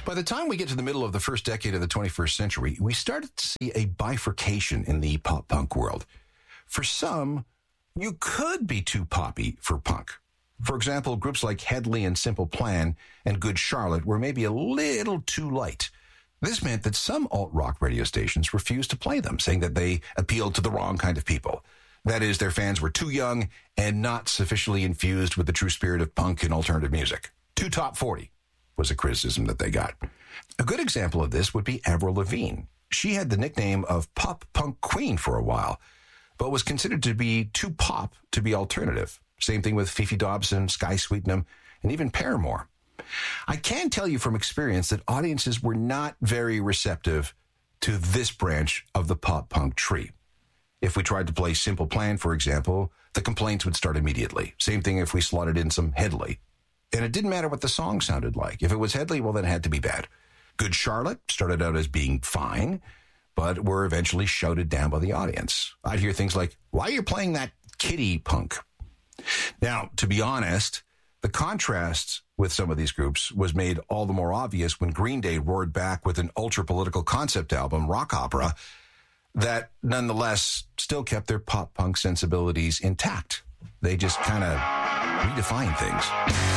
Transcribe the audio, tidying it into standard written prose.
By the time we get to the middle of the first decade of the 21st century, we started to see a bifurcation in the pop-punk world. For some, you could be too poppy for punk. For example, groups like Hedley and Simple Plan and Good Charlotte were maybe a little too light. This meant that some alt-rock radio stations refused to play them, saying that they appealed to the wrong kind of people. That is, their fans were too young and not sufficiently infused with the true spirit of punk and alternative music. Too top 40 was a criticism that they got. A good example of this would be Avril Lavigne. She had the nickname of pop-punk queen for a while, but was considered to be too pop to be alternative. Same thing with Fifi Dobson, Sky Sweetnam, and even Paramore. I can tell you from experience that audiences were not very receptive to this branch of the pop-punk tree. If we tried to play Simple Plan, for example, the complaints would start immediately. Same thing if we slotted in some Hedley. And it didn't matter what the song sounded like. If it was Hedley, well, then it had to be bad. Good Charlotte started out as being fine, but were eventually shouted down by the audience. I'd hear things like, "Why are you playing that kiddie punk?" Now, to be honest, the contrast with some of these groups was made all the more obvious when Green Day roared back with an ultra-political concept album, Rock Opera, that nonetheless still kept their pop-punk sensibilities intact. They just kind of redefined things.